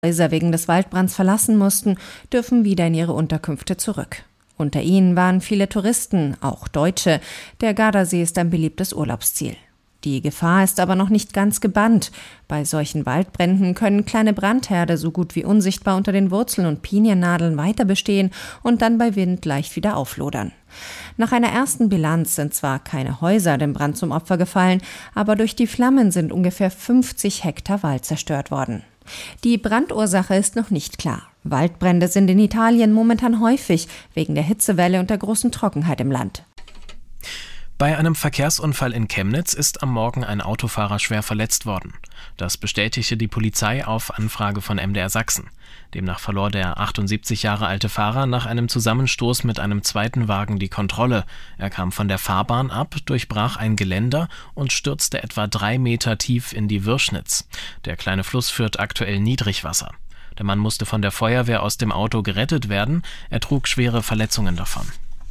Häuser wegen des Waldbrands verlassen mussten, dürfen wieder in ihre Unterkünfte zurück. Unter ihnen waren viele Touristen, auch Deutsche. Der Gardasee ist ein beliebtes Urlaubsziel. Die Gefahr ist aber noch nicht ganz gebannt. Bei solchen Waldbränden können kleine Brandherde so gut wie unsichtbar unter den Wurzeln und Piniennadeln weiter bestehen und dann bei Wind leicht wieder auflodern. Nach einer ersten Bilanz sind zwar keine Häuser dem Brand zum Opfer gefallen, aber durch die Flammen sind ungefähr 50 Hektar Wald zerstört worden. Die Brandursache ist noch nicht klar. Waldbrände sind in Italien momentan häufig, wegen der Hitzewelle und der großen Trockenheit im Land. Bei einem Verkehrsunfall in Chemnitz ist am Morgen ein Autofahrer schwer verletzt worden. Das bestätigte die Polizei auf Anfrage von MDR Sachsen. Demnach verlor der 78 Jahre alte Fahrer nach einem Zusammenstoß mit einem zweiten Wagen die Kontrolle. Er kam von der Fahrbahn ab, durchbrach ein Geländer und stürzte etwa 3 Meter tief in die Würschnitz. Der kleine Fluss führt aktuell Niedrigwasser. Der Mann musste von der Feuerwehr aus dem Auto gerettet werden. Er trug schwere Verletzungen davon.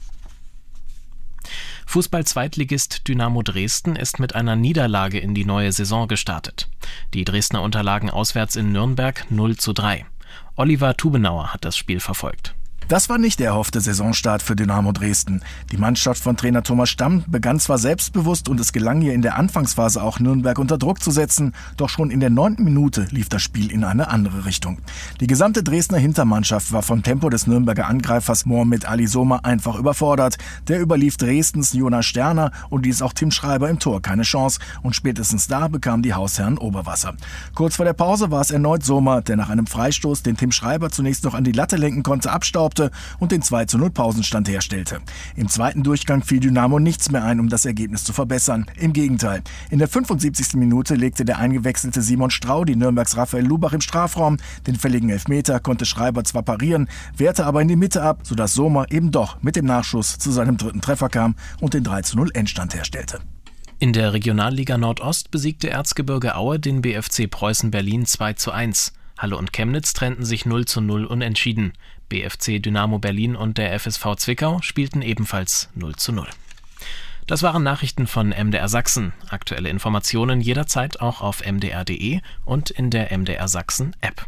Fußball-Zweitligist Dynamo Dresden ist mit einer Niederlage in die neue Saison gestartet. Die Dresdner unterlagen auswärts in Nürnberg 0:3. Oliver Tubenauer hat das Spiel verfolgt. Das war nicht der erhoffte Saisonstart für Dynamo Dresden. Die Mannschaft von Trainer Thomas Stamm begann zwar selbstbewusst und es gelang ihr in der Anfangsphase auch Nürnberg unter Druck zu setzen, doch schon in der 9. Minute lief das Spiel in eine andere Richtung. Die gesamte Dresdner Hintermannschaft war vom Tempo des Nürnberger Angreifers Mohamed Ali Soma einfach überfordert. Der überlief Dresdens Jonas Sterner und ließ auch Tim Schreiber im Tor keine Chance und spätestens da bekamen die Hausherren Oberwasser. Kurz vor der Pause war es erneut Soma, der nach einem Freistoß, den Tim Schreiber zunächst noch an die Latte lenken konnte, abstaubte und den 2:0 Pausenstand herstellte. Im zweiten Durchgang fiel Dynamo nichts mehr ein, um das Ergebnis zu verbessern. Im Gegenteil. In der 75. Minute legte der eingewechselte Simon Strau die Nürnbergs Raphael Lubach im Strafraum. Den fälligen Elfmeter konnte Schreiber zwar parieren, wehrte aber in die Mitte ab, sodass Soma eben doch mit dem Nachschuss zu seinem 3. Treffer kam und den 3:0 Endstand herstellte. In der Regionalliga Nordost besiegte Erzgebirge Aue den BFC Preußen Berlin 2:1. Halle und Chemnitz trennten sich 0:0 unentschieden. BFC Dynamo Berlin und der FSV Zwickau spielten ebenfalls 0:0. Das waren Nachrichten von MDR Sachsen. Aktuelle Informationen jederzeit auch auf mdr.de und in der MDR Sachsen App.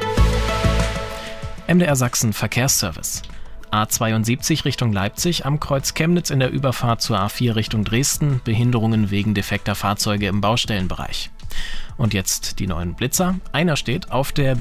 MDR Sachsen Verkehrsservice. A72 Richtung Leipzig am Kreuz Chemnitz in der Überfahrt zur A4 Richtung Dresden. Behinderungen wegen defekter Fahrzeuge im Baustellenbereich. Und jetzt die neuen Blitzer. Einer steht auf der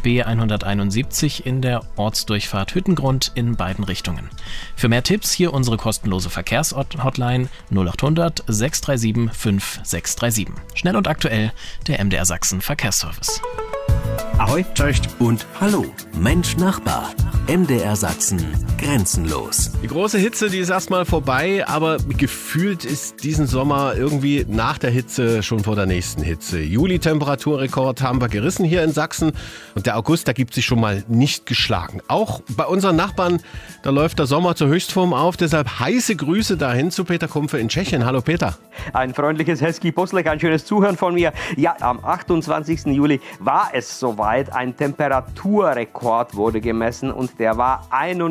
B171 in der Ortsdurchfahrt Hüttengrund in beiden Richtungen. Für mehr Tipps hier unsere kostenlose Verkehrshotline 0800 637 5637. Schnell und aktuell der MDR Sachsen Verkehrsservice. Ahoi, cześć und hallo. Mensch Nachbar. MDR Sachsen grenzenlos. Die große Hitze, die ist erstmal vorbei, aber gefühlt ist diesen Sommer irgendwie nach der Hitze schon vor der nächsten Hitze. Juli-Temperaturrekord haben wir gerissen hier in Sachsen und der August, da gibt sich schon mal nicht geschlagen. Auch bei unseren Nachbarn, da läuft der Sommer zur Höchstform auf, deshalb heiße Grüße dahin zu Peter Kumpfe in Tschechien. Hallo Peter. Ein freundliches Hezký poslech, ein schönes Zuhören von mir. Ja, am 28. Juli war es soweit, ein Temperaturrekord wurde gemessen und der war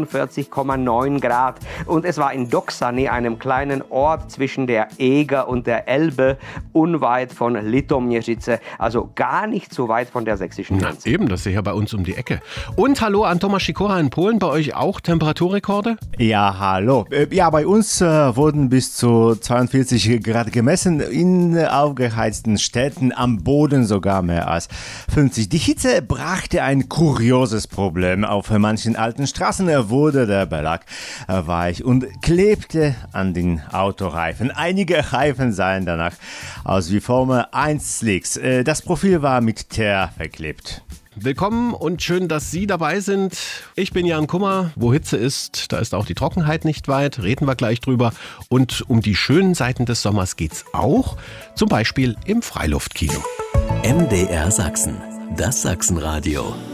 41,9 Grad. Und es war in Doksany, einem kleinen Ort zwischen der Eger und der Elbe, unweit von Litoměřice, also gar nicht so weit von der sächsischen Grenze. Eben, das ist ja bei uns um die Ecke. Und hallo an Tomasz Sikora in Polen, bei euch auch Temperaturrekorde? Ja, hallo. Ja, bei uns wurden bis zu 42 Grad gemessen, in aufgeheizten Städten, am Boden sogar mehr als 50. Die Hitze brachte ein kurioses Problem. Auf manchen alten Straßen wurde der Belag weich und klebte an den Autoreifen. Einige Reifen sahen danach aus wie Formel 1 Slicks. Das Profil war mit Teer verklebt. Willkommen und schön, dass Sie dabei sind. Ich bin Jan Kummer. Wo Hitze ist, da ist auch die Trockenheit nicht weit. Reden wir gleich drüber. Und um die schönen Seiten des Sommers geht's auch. Zum Beispiel im Freiluftkino. MDR Sachsen, das Sachsenradio.